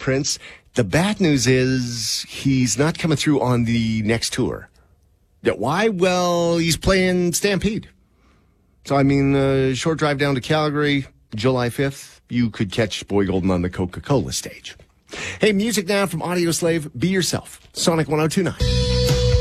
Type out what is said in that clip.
Prince. The bad news is he's not coming through on the next tour. Why? Well, he's playing Stampede. So, I mean, short drive down to Calgary, July 5th. You could catch Boy Golden on the Coca-Cola stage. Hey, music now from Audioslave. Be yourself. Sonic 102.9.